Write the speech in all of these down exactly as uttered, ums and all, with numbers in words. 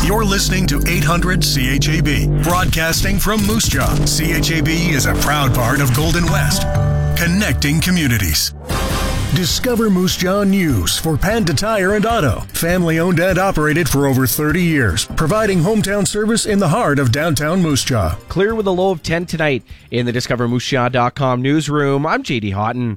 You're listening to eight hundred C H A B, broadcasting from Moose Jaw. C H A B is a proud part of Golden West, connecting communities. Discover Moose Jaw News for Panda Tire and Auto. Family owned and operated for over thirty years, providing hometown service in the heart of downtown Moose Jaw. Clear with a low of ten tonight in the Discover Moose Jaw dot com newsroom. I'm J D Houghton.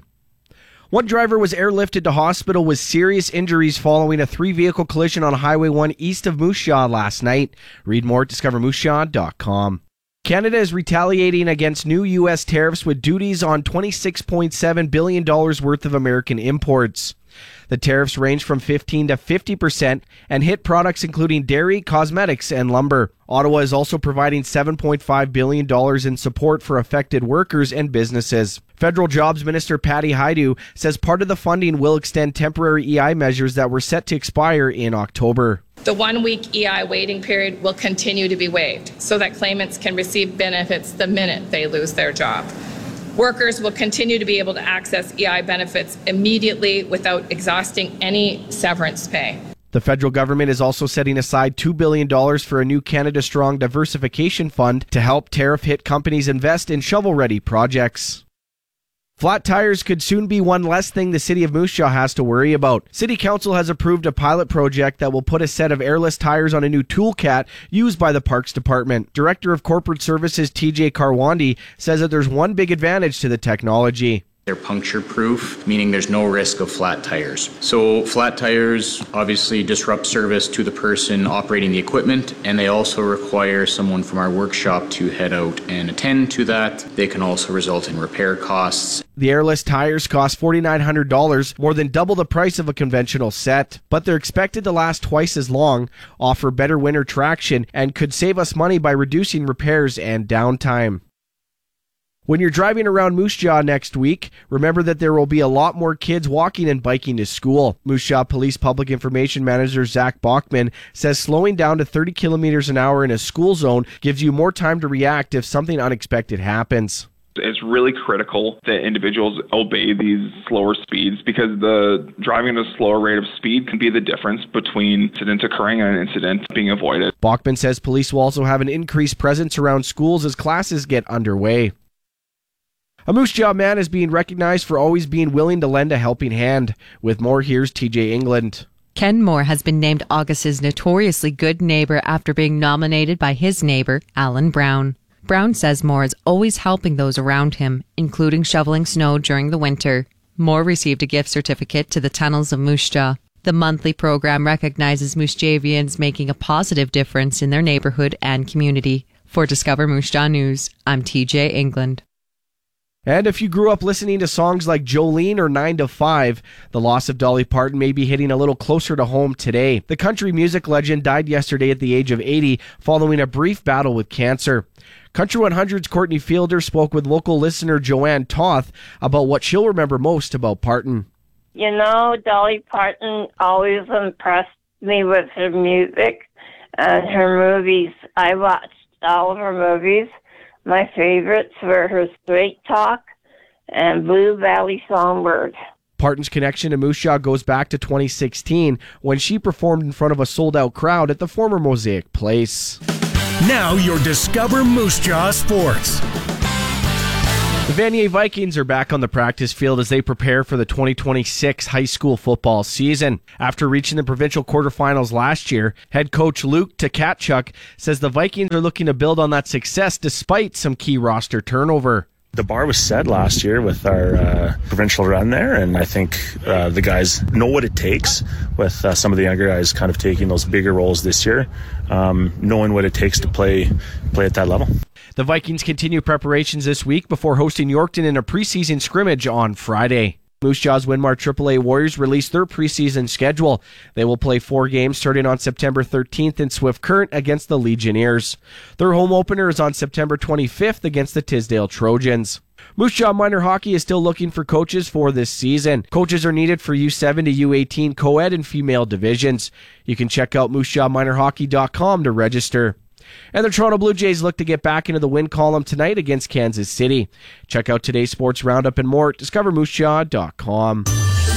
One driver was airlifted to hospital with serious injuries following a three-vehicle collision on Highway one east of Moose Jaw last night. Read more at Discover Moose Jaw dot com. Canada is retaliating against new U S tariffs with duties on twenty-six point seven billion dollars worth of American imports. The tariffs range from fifteen to fifty percent and hit products including dairy, cosmetics, and lumber. Ottawa is also providing seven point five billion dollars in support for affected workers and businesses. Federal Jobs Minister Patty Hajdu says part of the funding will extend temporary E I measures that were set to expire in October. The one-week E I waiting period will continue to be waived so that claimants can receive benefits the minute they lose their job. Workers will continue to be able to access E I benefits immediately without exhausting any severance pay. The federal government is also setting aside two billion dollars for a new Canada Strong diversification fund to help tariff-hit companies invest in shovel-ready projects. Flat tires could soon be one less thing the City of Moose Jaw has to worry about. City Council has approved a pilot project that will put a set of airless tires on a new toolcat used by the Parks Department. Director of Corporate Services T J Karwandi says that there's one big advantage to the technology. They're puncture proof, meaning there's no risk of flat tires. So flat tires obviously disrupt service to the person operating the equipment, and they also require someone from our workshop to head out and attend to that. They can also result in repair costs. The airless tires cost four thousand nine hundred dollars, more than double the price of a conventional set, but they're expected to last twice as long, offer better winter traction, and could save us money by reducing repairs and downtime. When you're driving around Moose Jaw next week, remember that there will be a lot more kids walking and biking to school. Moose Jaw Police Public Information Manager Zach Bachman says slowing down to thirty kilometers an hour in a school zone gives you more time to react if something unexpected happens. It's really critical that individuals obey these slower speeds because the driving at a slower rate of speed can be the difference between incidents occurring and an incident being avoided. Bachman says police will also have an increased presence around schools as classes get underway. A Moose Jaw man is being recognized for always being willing to lend a helping hand. With more, here's T J England. Ken Moore has been named August's notoriously good neighbor after being nominated by his neighbor, Alan Brown. Brown says Moore is always helping those around him, including shoveling snow during the winter. Moore received a gift certificate to the Tunnels of Moose Jaw. The monthly program recognizes Moose Javians making a positive difference in their neighborhood and community. For Discover Moose Jaw News, I'm T J England. And if you grew up listening to songs like Jolene or nine to five, the loss of Dolly Parton may be hitting a little closer to home today. The country music legend died yesterday at the age of eighty following a brief battle with cancer. Country one hundred's Courtney Fielder spoke with local listener Joanne Toth about what she'll remember most about Parton. You know, Dolly Parton always impressed me with her music and her movies. I watched all of her movies. My favorites were her Straight Talk and Blue Valley Songbird. Parton's connection to Moose Jaw goes back to twenty sixteen when she performed in front of a sold-out crowd at the former Mosaic Place. Now your Discover Moose Jaw Sports. The Vanier Vikings are back on the practice field as they prepare for the twenty twenty-six high school football season. After reaching the provincial quarterfinals last year, head coach Luke Tkachuk says the Vikings are looking to build on that success despite some key roster turnover. The bar was set last year with our uh, provincial run there, and I think uh, the guys know what it takes with uh, some of the younger guys kind of taking those bigger roles this year, um, knowing what it takes to play play at that level. The Vikings continue preparations this week before hosting Yorkton in a preseason scrimmage on Friday. Moose Jaw's Winmar triple A Warriors released their preseason schedule. They will play four games starting on September thirteenth in Swift Current against the Legionnaires. Their home opener is on September twenty-fifth against the Tisdale Trojans. Moose Jaw Minor Hockey is still looking for coaches for this season. Coaches are needed for U seven to U eighteen co-ed and female divisions. You can check out moose jaw minor hockey dot com to register. And the Toronto Blue Jays look to get back into the win column tonight against Kansas City. Check out today's sports roundup and more at discover moose jaw dot com.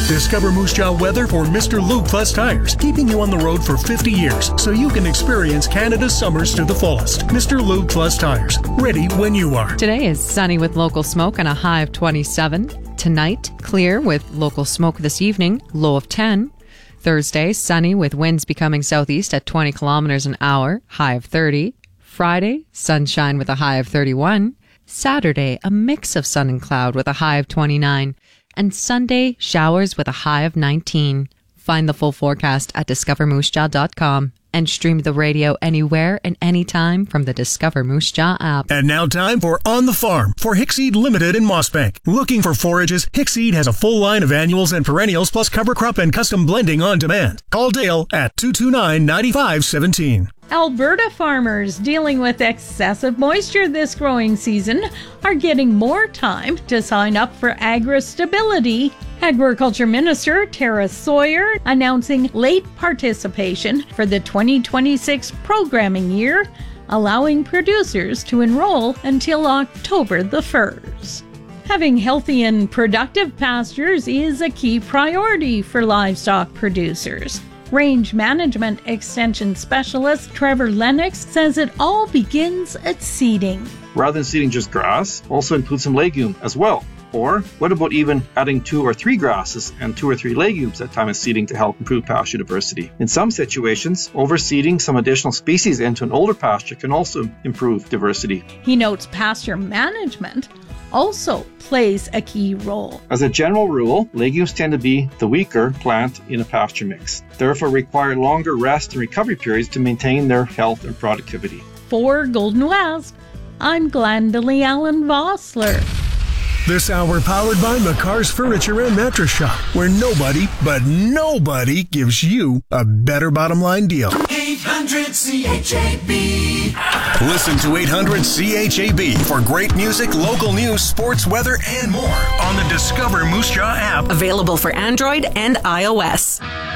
Discover Moose Jaw weather for Mister Lube Plus Tires, keeping you on the road for fifty years so you can experience Canada's summers to the fullest. Mister Lube Plus Tires, ready when you are. Today is sunny with local smoke and a high of twenty-seven. Tonight, clear with local smoke this evening, low of ten. Thursday, sunny with winds becoming southeast at twenty kilometers an hour, high of thirty. Friday, sunshine with a high of thirty-one. Saturday, a mix of sun and cloud with a high of twenty-nine. And Sunday, showers with a high of nineteen. Find the full forecast at discover moose jaw dot com and stream the radio anywhere and anytime from the Discover Moose Jaw app. And now time for On the Farm for Hickseed Limited in Mossbank. Looking for forages? Hickseed has a full line of annuals and perennials plus cover crop and custom blending on demand. Call Dale at two two nine, nine five one seven. Alberta farmers dealing with excessive moisture this growing season are getting more time to sign up for AgriStability. Agriculture Minister Tara Sawyer announcing late participation for the twenty twenty-six programming year, allowing producers to enroll until October the first. Having healthy and productive pastures is a key priority for livestock producers. Range Management Extension Specialist Trevor Lennox says it all begins at seeding. Rather than seeding just grass, also include some legume as well. Or what about even adding two or three grasses and two or three legumes at time of seeding to help improve pasture diversity? In some situations, overseeding some additional species into an older pasture can also improve diversity. He notes pasture management also plays a key role. As a general rule, legumes tend to be the weaker plant in a pasture mix, therefore require longer rest and recovery periods to maintain their health and productivity. For Golden West, I'm Glendalee Allen Vossler. This hour powered by McCar's Furniture and Mattress Shop, where nobody, but nobody gives you a better bottom line deal. eight hundred C H A B. Listen to eight hundred C H A B for great music, local news, sports, weather, and more on the Discover Moose Jaw app. Available for Android and iOS.